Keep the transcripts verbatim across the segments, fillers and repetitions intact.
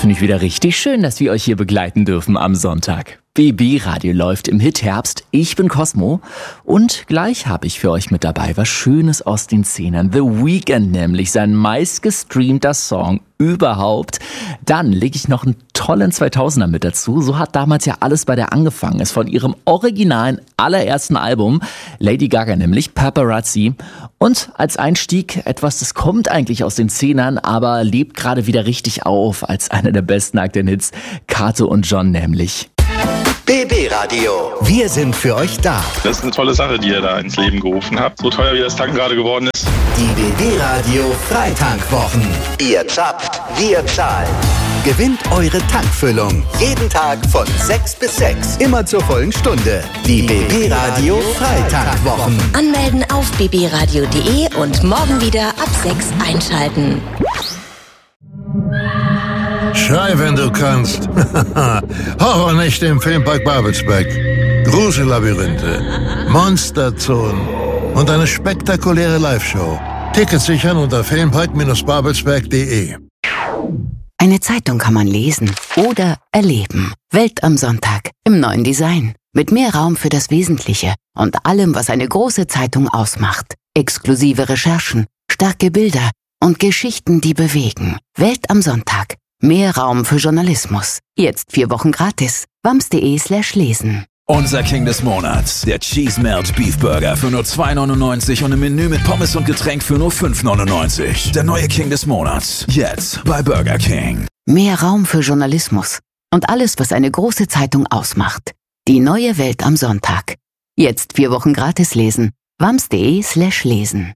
finde ich wieder richtig schön, dass wir euch hier begleiten dürfen am Sonntag. B B-Radio läuft im Hit-Herbst. Ich bin Cosmo und gleich habe ich für euch mit dabei was Schönes aus den Zehnern. The Weeknd nämlich, sein meistgestreamter Song überhaupt. Dann lege ich noch einen tollen zweitausender mit dazu. So hat damals ja alles bei der angefangen. Ist von ihrem originalen allerersten Album, Lady Gaga nämlich, Paparazzi. Und als Einstieg etwas, das kommt eigentlich aus den Zehnern, aber lebt gerade wieder richtig auf als einer der besten aktuellen Hits. Kato und John nämlich. B B-Radio. Wir sind für euch da. Das ist eine tolle Sache, die ihr da ins Leben gerufen habt. So teuer wie das Tanken gerade geworden ist. Die B B-Radio Freitankwochen. Ihr zapft, wir zahlen. Gewinnt eure Tankfüllung. Jeden Tag von sechs bis sechs. Immer zur vollen Stunde. Die B B-Radio Freitankwochen. Anmelden auf b b radio punkt d e und morgen wieder ab sechs einschalten. Schrei, wenn du kannst. Horrornächte im Filmpark Babelsberg. Grusellabyrinthe, Monsterzonen und eine spektakuläre Live-Show. Tickets sichern unter filmpark Bindestrich babelsberg punkt d e. Eine Zeitung kann man lesen oder erleben. Welt am Sonntag im neuen Design. Mit mehr Raum für das Wesentliche und allem, was eine große Zeitung ausmacht. Exklusive Recherchen, starke Bilder und Geschichten, die bewegen. Welt am Sonntag. Mehr Raum für Journalismus. Jetzt vier Wochen gratis. wams punkt de slash lesen. Unser King des Monats, der Cheese Melt Beef Burger für nur zwei neunundneunzig und ein Menü mit Pommes und Getränk für nur fünf neunundneunzig. Der neue King des Monats, jetzt bei Burger King. Mehr Raum für Journalismus und alles, was eine große Zeitung ausmacht. Die neue Welt am Sonntag. Jetzt vier Wochen gratis lesen. wams punkt de slash lesen.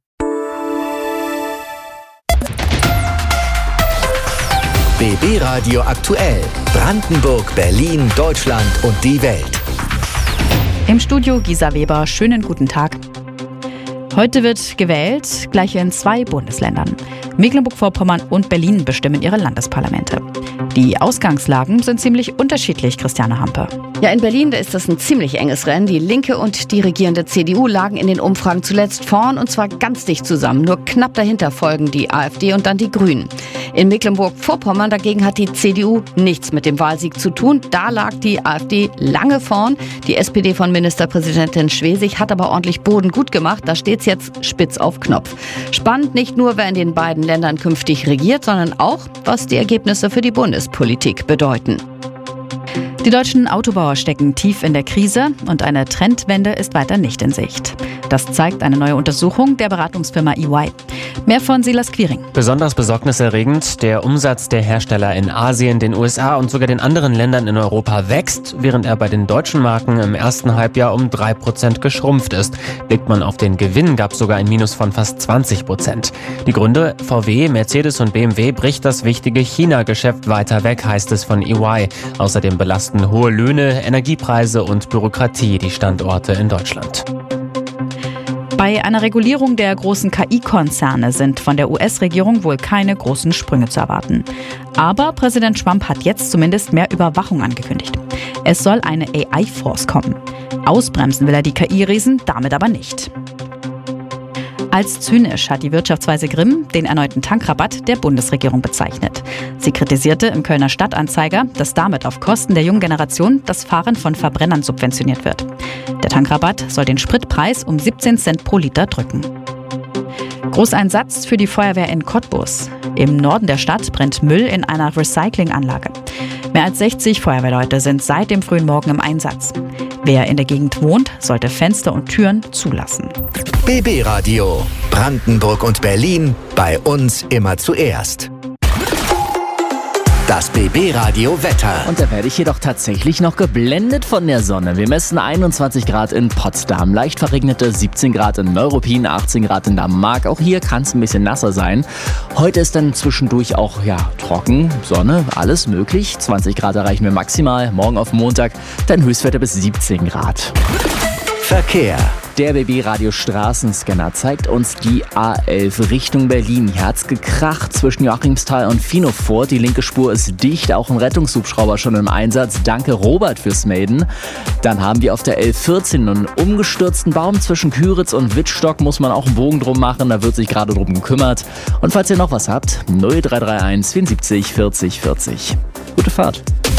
B B-Radio aktuell. Brandenburg, Berlin, Deutschland und die Welt. Im Studio Gisa Weber, schönen guten Tag. Heute wird gewählt, gleich in zwei Bundesländern. Mecklenburg-Vorpommern und Berlin bestimmen ihre Landesparlamente. Die Ausgangslagen sind ziemlich unterschiedlich, Christiane Hampe. Ja, in Berlin, da ist das ein ziemlich enges Rennen. Die Linke und die regierende C D U lagen in den Umfragen zuletzt vorn und zwar ganz dicht zusammen. Nur knapp dahinter folgen die AfD und dann die Grünen. In Mecklenburg-Vorpommern dagegen hat die C D U nichts mit dem Wahlsieg zu tun. Da lag die AfD lange vorn. Die S P D von Ministerpräsidentin Schwesig hat aber ordentlich Boden gut gemacht. Da steht's jetzt spitz auf Knopf. Spannend nicht nur, wer in den beiden Ländern künftig regiert, sondern auch, was die Ergebnisse für die Bundespolitik bedeuten. Die deutschen Autobauer stecken tief in der Krise und eine Trendwende ist weiter nicht in Sicht. Das zeigt eine neue Untersuchung der Beratungsfirma E Y. Mehr von Silas Quiring. Besonders besorgniserregend, der Umsatz der Hersteller in Asien, den U S A und sogar den anderen Ländern in Europa wächst, während er bei den deutschen Marken im ersten Halbjahr um drei Prozent geschrumpft ist. Blickt man auf den Gewinn, gab es sogar ein Minus von fast zwanzig Prozent. Die Gründe: V W, Mercedes und B M W bricht das wichtige China-Geschäft weiter weg, heißt es von E Y. Außerdem belasten hohe Löhne, Energiepreise und Bürokratie die Standorte in Deutschland. Bei einer Regulierung der großen K I-Konzerne sind von der U S-Regierung wohl keine großen Sprünge zu erwarten. Aber Präsident Trump hat jetzt zumindest mehr Überwachung angekündigt. Es soll eine A I-Force kommen. Ausbremsen will er die K I-Riesen damit aber nicht. Als zynisch hat die Wirtschaftsweise Grimm den erneuten Tankrabatt der Bundesregierung bezeichnet. Sie kritisierte im Kölner Stadtanzeiger, dass damit auf Kosten der jungen Generation das Fahren von Verbrennern subventioniert wird. Der Tankrabatt soll den Spritpreis um siebzehn Cent pro Liter drücken. Großeinsatz für die Feuerwehr in Cottbus. Im Norden der Stadt brennt Müll in einer Recyclinganlage. Mehr als sechzig Feuerwehrleute sind seit dem frühen Morgen im Einsatz. Wer in der Gegend wohnt, sollte Fenster und Türen zulassen. B B-Radio. Brandenburg und Berlin. Bei uns immer zuerst. Das B B-Radio Wetter. Und da werde ich jedoch tatsächlich noch geblendet von der Sonne. Wir messen einundzwanzig Grad in Potsdam, leicht verregnete siebzehn Grad in Neuruppin, achtzehn Grad in Dänemark. Auch hier kann es ein bisschen nasser sein. Heute ist dann zwischendurch auch ja trocken, Sonne, alles möglich. zwanzig Grad erreichen wir maximal. Morgen auf Montag dann Höchstwerte bis siebzehn Grad. Verkehr. Der B B-Radio Straßenscanner zeigt uns die A elf Richtung Berlin. Hier hat's gekracht zwischen Joachimsthal und Finofurt. Die linke Spur ist dicht, auch ein Rettungshubschrauber schon im Einsatz. Danke Robert fürs Melden. Dann haben wir auf der L vierzehn einen umgestürzten Baum zwischen Küritz und Wittstock. Muss man auch einen Bogen drum machen, da wird sich gerade drum gekümmert. Und falls ihr noch was habt, null drei drei eins vierundsiebzig vierzig vierzig. Gute Fahrt.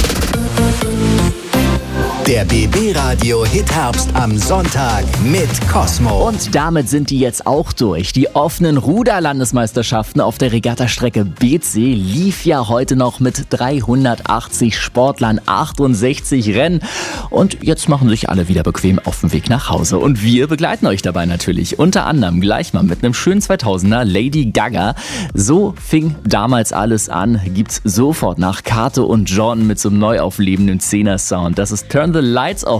Der B B-Radio Hitherbst am Sonntag mit Cosmo. Und damit sind die jetzt auch durch. Die offenen Ruderlandesmeisterschaften auf der Regattastrecke Beetsee lief ja heute noch mit dreihundertachtzig Sportlern, achtundsechzig Rennen. Und jetzt machen sich alle wieder bequem auf den Weg nach Hause. Und wir begleiten euch dabei natürlich. Unter anderem gleich mal mit einem schönen zweitausender Lady Gaga. So fing damals alles an. Gibt's sofort nach Kate und John mit so einem neu auflebenden Zehner-Sound. Das ist Turn the Lights Off